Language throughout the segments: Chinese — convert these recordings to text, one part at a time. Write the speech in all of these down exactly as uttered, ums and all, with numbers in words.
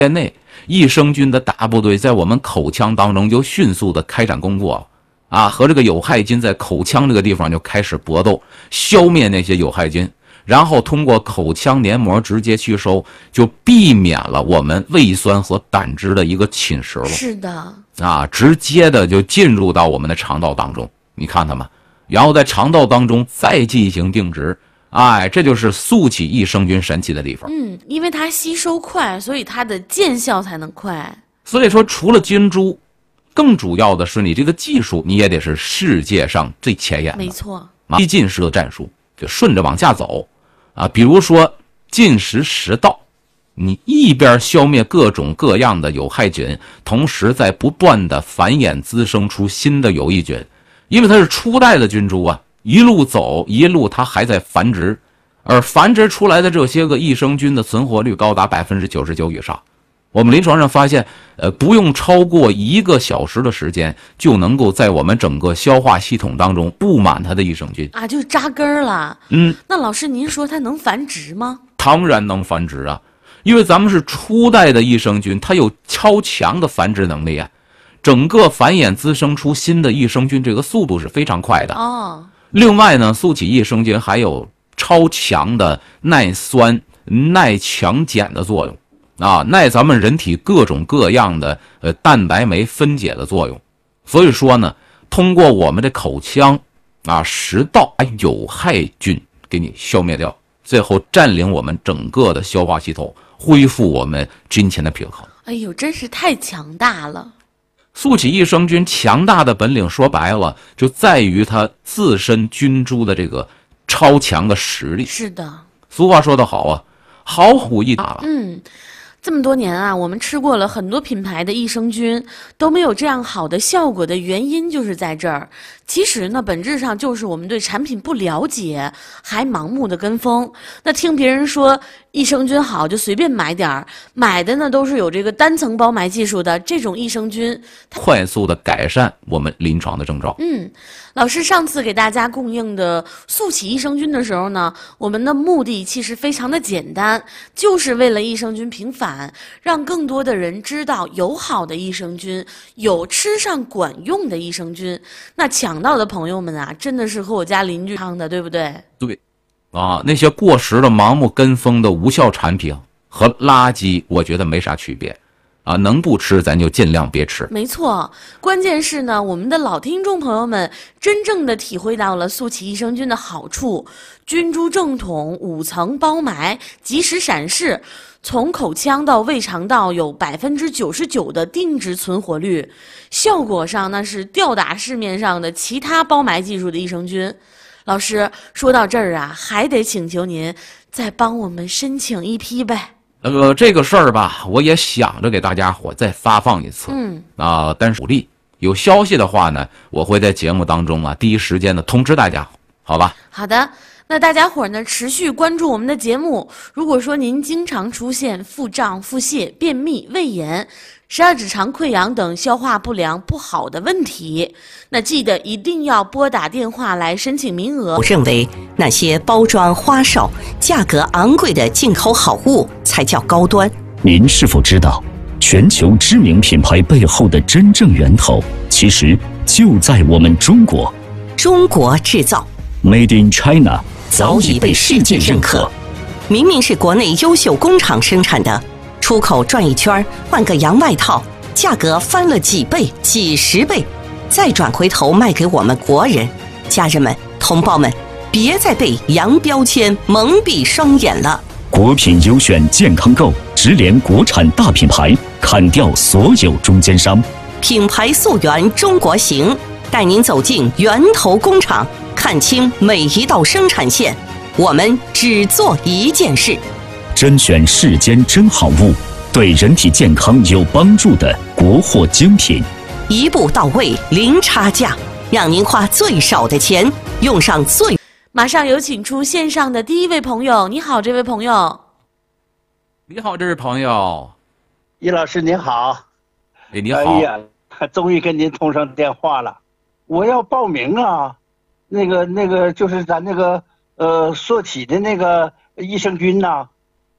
天内，益生菌的大部队在我们口腔当中就迅速的开展工作啊，和这个有害菌在口腔这个地方就开始搏斗，消灭那些有害菌，然后通过口腔黏膜直接吸收，就避免了我们胃酸和胆汁的一个侵蚀了。 是的， 啊，直接的就进入到我们的肠道当中，你看它们，然后在肠道当中再进行定植。哎，这就是速起益生菌神奇的地方。 嗯，因为它吸收快，所以它的见效才能快。 所以说，除了菌株，更主要的是你这个技术，你也得是世界上最前沿的。 没错， 激进式的战术，就顺着往下走啊。比如说进食食道，你一边消灭各种各样的有害菌，同时在不断的繁衍滋生出新的有益菌，因为它是初代的菌株啊。一路走一路它还在繁殖，而繁殖出来的这些个益生菌的存活率高达百分之九十九以上。我们临床上发现，呃，不用超过一个小时的时间，就能够在我们整个消化系统当中布满它的益生菌啊，就扎根儿了。 嗯， 那老师您说它能繁殖吗？ 当然能繁殖啊，因为咱们是初代的益生菌，它有超强的繁殖能力啊，整个繁衍滋生出新的益生菌，这个速度是非常快的哦。 另外呢，速起益生菌还有超强的耐酸、耐强碱的作用啊，耐咱们人体各种各样的呃蛋白酶分解的作用。所以说呢，通过我们的口腔啊、食道，把有害菌给你消灭掉，最后占领我们整个的消化系统，恢复我们菌群的平衡。 哎呦，真是太强大了！ 速起益生菌强大的本领，说白了就在于它自身菌株的这个超强的实力。 是的， 俗话说得好啊，好虎一打了。 嗯，这么多年啊，我们吃过了很多品牌的益生菌，都没有这样好的效果的原因就是在这儿。其实呢，本质上就是我们对产品不了解，还盲目的跟风。那听别人说益生菌好，就随便买点儿，买的呢都是有这个单层包埋技术的这种益生菌， 快速的改善我们临床的症状。 嗯，老师上次给大家供应的速起益生菌的时候呢，我们的目的其实非常的简单，就是为了益生菌平反，让更多的人知道有好的益生菌，有吃上管用的益生菌。那抢到的朋友们啊，真的是和我家邻居唱的，对不对？ 对，啊，那些过时的、盲目跟风的无效产品和垃圾，我觉得没啥区别。啊，能不吃咱就尽量别吃。 没错，关键是呢，我们的老听众朋友们真正的体会到了速起益生菌的好处，菌株正统，五层包埋，及时闪示，从口腔到胃肠道有百分之九十九的定植存活率，效果上那是吊打市面上的其他包埋技术的益生菌。老师说到这儿啊，还得请求您再帮我们申请一批呗。 呃，这个事儿吧，我也想着给大家伙再发放一次， 嗯啊，但是鼓励有消息的话呢，我会在节目当中啊第一时间的通知大家，好吧？ 好的，那大家伙儿呢持续关注我们的节目。如果说您经常出现腹胀、腹泻、便秘、胃炎、十二指肠溃疡等消化不良不好的问题，那记得一定要拨打电话来申请名额。 我认为那些包装花哨、价格昂贵的进口好物才叫高端。 您是否知道，全球知名品牌背后的真正源头，其实就在我们中国。 中国制造 Made in China 早已被世界认可。 明明是国内优秀工厂生产的，出口转一圈换个洋外套，价格翻了几倍、几十倍，再转回头卖给我们国人。家人们、同胞们，别再被洋标签蒙蔽双眼了。 国品优选健康购，直连国产大品牌，砍掉所有中间商。 品牌溯源中国行，带您走进源头工厂，看清每一道生产线。我们只做一件事， 甄选世间真好物，对人体健康有帮助的国货精品， 一步到位，零差价，让您花最少的钱用上最。 马上有请出线上的第一位朋友。你好，这位朋友。 你好，这位朋友。 易老师您好。 哎，你好。 哎呀，终于跟您通上电话了。我要报名啊，那个那个就是咱那个呃硕起的那个益生菌呐、啊。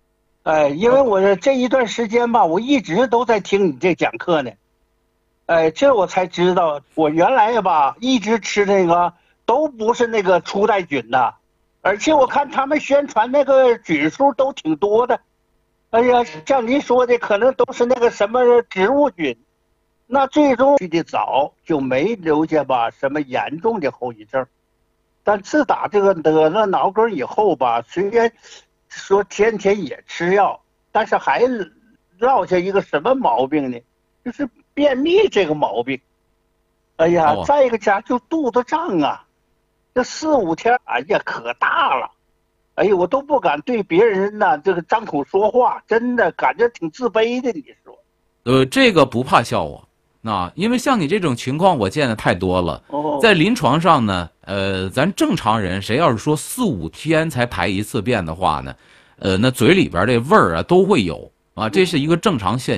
哎，因为我这一段时间吧，我一直都在听你这讲课呢。哎，这我才知道，我原来呀吧，一直吃那个都不是那个初代菌呐，而且我看他们宣传那个菌数都挺多的。哎呀，像您说的，可能都是那个什么植物菌。那最终去的早，就没留下吧什么严重的后遗症。但自打这个得了脑梗以后吧，虽然说天天也吃药，但是还落下一个什么毛病呢？就是便秘这个毛病。哎呀， 哦、 再一个家就肚子胀啊，这四五天，哎呀可大了。哎呀，我都不敢对别人呐这个张口说话，真的感觉挺自卑的。你说？ 呃，这个不怕笑话。那因为像你这种情况，我见的太多了。在临床上呢，呃，咱正常人谁要是说四五天才排一次便的话呢，呃，那嘴里边这味儿啊都会有啊，这是一个正常现象。